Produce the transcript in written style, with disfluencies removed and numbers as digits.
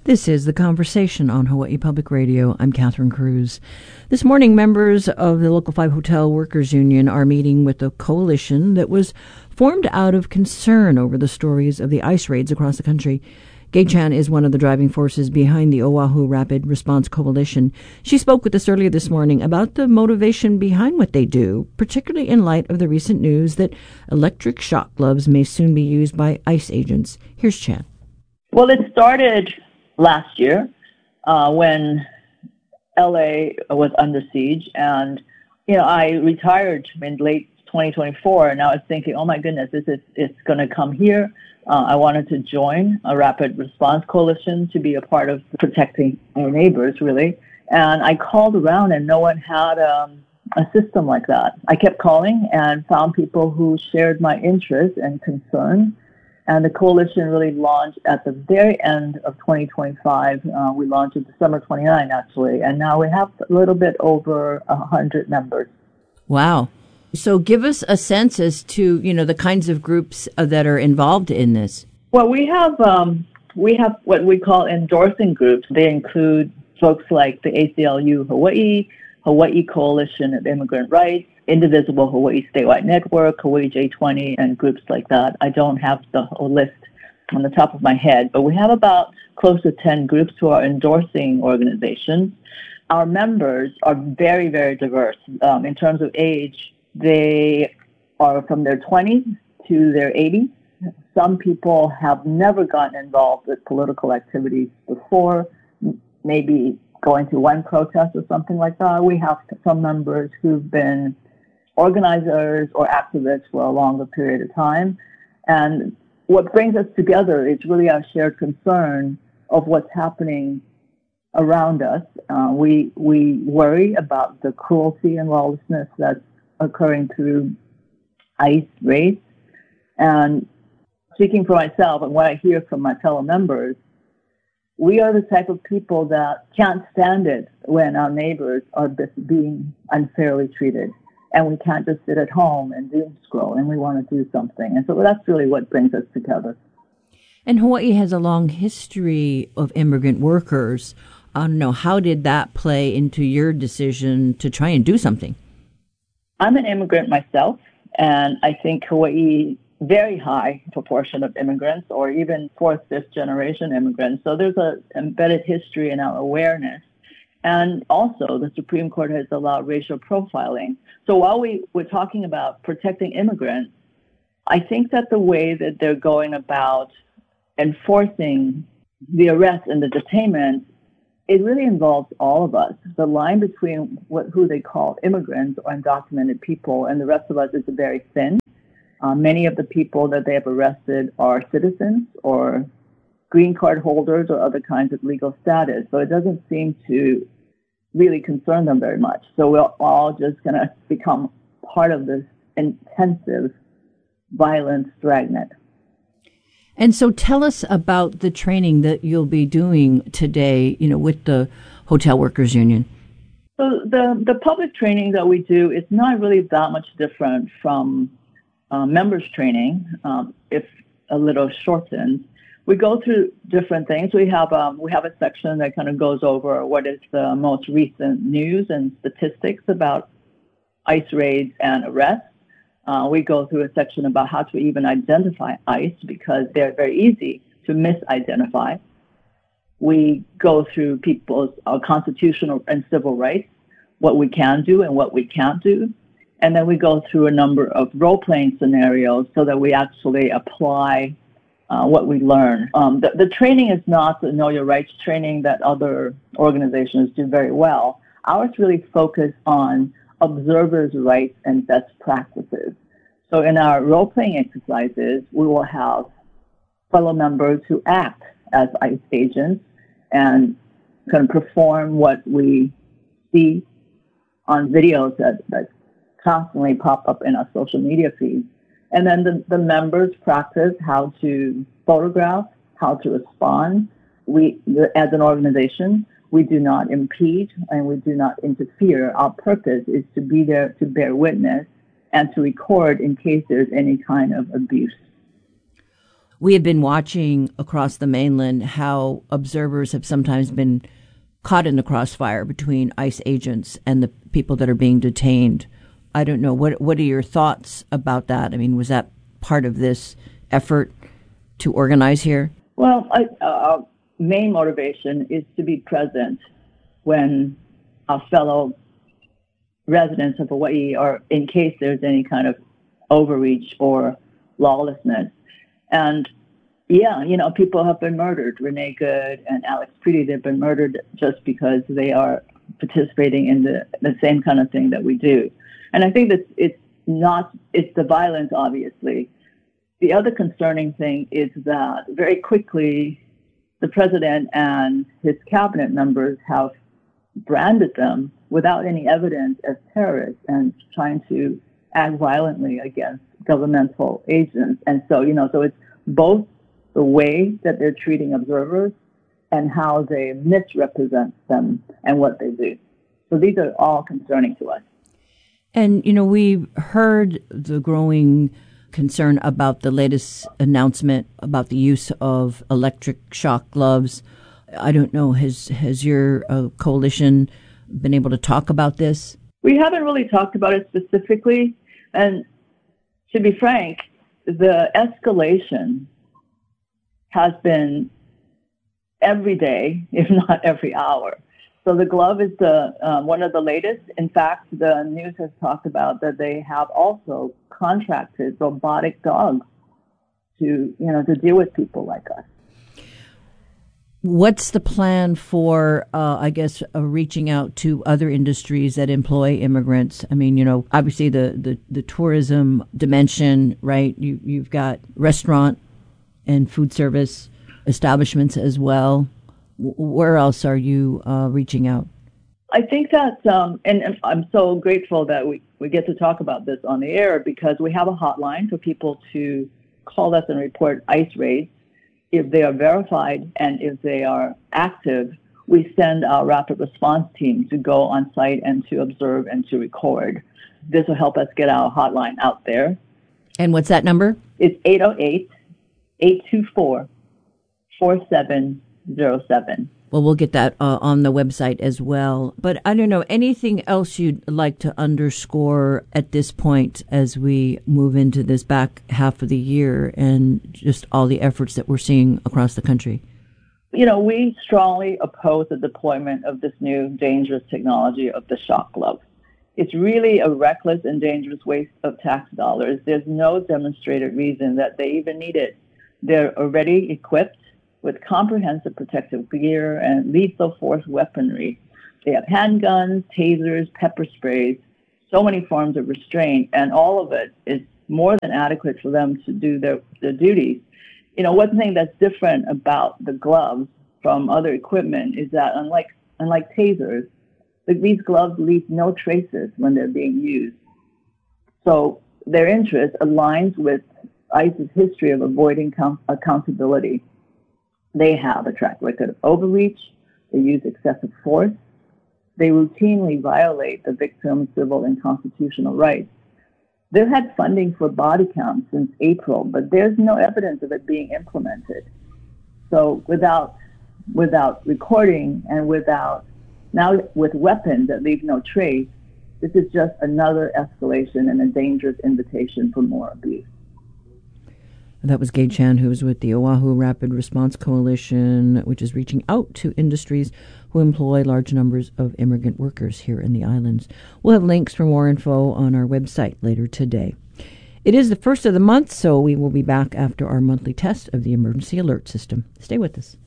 This is The Conversation on Hawaii Public Radio. I'm Catherine Cruz. This morning, members of the Local 5 Hotel Workers Union are meeting with a coalition that was formed out of concern over the stories of the ICE raids across the country. Gay Chan is one of the driving forces behind the Oahu Rapid Response Coalition. She spoke with us earlier this morning about the motivation behind what they do, particularly in light of the recent news that electric shock gloves may soon be used by ICE agents. Here's Chan. Well, it started last year when LA was under siege, and I retired in late 2024, and I was thinking, oh my goodness, it's going to come here. I wanted to join a rapid response coalition to be a part of protecting our neighbors, really. And I called around, and no one had a system like that. I kept calling and found people who shared my interest and concern. And the coalition really launched at the very end of 2025. We launched in December 29, actually. And now we have a little bit over 100 members. Wow. So give us a sense as to, the kinds of groups that are involved in this. Well, we have what we call endorsing groups. They include folks like the ACLU Hawaii, Hawaii Coalition of Immigrant Rights, Indivisible Hawaii Statewide Network, Hawaii J20, and groups like that. I don't have the whole list on the top of my head, but we have about close to 10 groups who are endorsing organizations. Our members are very, very diverse. In terms of age, they are from their 20s to their 80s. Some people have never gotten involved with political activities before, maybe going to one protest or something like that. We have some members who've been organizers or activists for a longer period of time. And what brings us together is really our shared concern of what's happening around us. We worry about the cruelty and lawlessness that's occurring through ICE raids. And speaking for myself and what I hear from my fellow members, we are the type of people that can't stand it when our neighbors are being unfairly treated. And we can't just sit at home and doom scroll, and we want to do something. And so that's really what brings us together. And Hawaii has a long history of immigrant workers. I don't know, how did that play into your decision to try and do something? I'm an immigrant myself, and I think Hawaii, very high proportion of immigrants, or even fourth, fifth generation immigrants. So there's an embedded history in our awareness. And also, the Supreme Court has allowed racial profiling. So while we're talking about protecting immigrants, I think that the way that they're going about enforcing the arrest and the detainment, it really involves all of us. The line between who they call immigrants or undocumented people and the rest of us is very thin. Many of the people that they have arrested are citizens or green card holders or other kinds of legal status. So it doesn't seem to really concern them very much. So we're all just going to become part of this intensive violence dragnet. And so tell us about the training that you'll be doing today, with the Hotel Workers Union. So the public training that we do is not really that much different from members training, if a little shortened. We go through different things. We have a section that kind of goes over what is the most recent news and statistics about ICE raids and arrests. We go through a section about how to even identify ICE because they're very easy to misidentify. We go through people's constitutional and civil rights, what we can do and what we can't do. And then we go through a number of role-playing scenarios so that we actually apply what we learn. The training is not the Know Your Rights training that other organizations do very well. Ours really focus on observers' rights and best practices. So in our role-playing exercises, we will have fellow members who act as ICE agents and can perform what we see on videos that constantly pop up in our social media feeds. And then the members practice how to photograph, how to respond. We, as an organization, we do not impede and we do not interfere. Our purpose is to be there to bear witness and to record in case there's any kind of abuse. We have been watching across the mainland how observers have sometimes been caught in the crossfire between ICE agents and the people that are being detained. I don't know. What are your thoughts about that? I mean, was that part of this effort to organize here? Well, our main motivation is to be present when our fellow residents of Hawaii are, in case there's any kind of overreach or lawlessness. And yeah, people have been murdered. Renee Good and Alex Preety, they've been murdered just because they are participating in the same kind of thing that we do. And I think that it's the violence, obviously. The other concerning thing is that very quickly the president and his cabinet members have branded them without any evidence as terrorists and trying to act violently against governmental agents. And so, so it's both the way that they're treating observers and how they misrepresent them and what they do. So these are all concerning to us. And, we've heard the growing concern about the latest announcement about the use of electric shock gloves. I don't know, has your coalition been able to talk about this? We haven't really talked about it specifically. And to be frank, the escalation has been every day, if not every hour. So the glove is one of the latest. In fact, the news has talked about that they have also contracted robotic dogs to deal with people like us. What's the plan for, reaching out to other industries that employ immigrants? I mean, obviously the tourism dimension, right? You've got restaurant and food service establishments as well. Where else are you reaching out? I think that, and I'm so grateful that we get to talk about this on the air because we have a hotline for people to call us and report ICE raids. If they are verified and if they are active, we send our rapid response team to go on site and to observe and to record. This will help us get our hotline out there. And what's that number? It's 808-824-4707. Well, we'll get that on the website as well. But I don't know, anything else you'd like to underscore at this point as we move into this back half of the year and just all the efforts that we're seeing across the country? We strongly oppose the deployment of this new dangerous technology of the shock glove. It's really a reckless and dangerous waste of tax dollars. There's no demonstrated reason that they even need it. They're already equipped with comprehensive protective gear and lethal force weaponry. They have handguns, tasers, pepper sprays, so many forms of restraint, and all of it is more than adequate for them to do their duties. One thing that's different about the gloves from other equipment is that unlike tasers, these gloves leave no traces when they're being used. So their interest aligns with ICE's history of avoiding accountability. They have a track record of overreach. They use excessive force. They routinely violate the victim's civil and constitutional rights. They've had funding for body counts since April, but there's no evidence of it being implemented. So without recording and now with weapons that leave no trace, this is just another escalation and a dangerous invitation for more abuse. That was Gay Chan, who was with the Oahu Rapid Response Coalition, which is reaching out to industries who employ large numbers of immigrant workers here in the islands. We'll have links for more info on our website later today. It is the first of the month, so we will be back after our monthly test of the emergency alert system. Stay with us.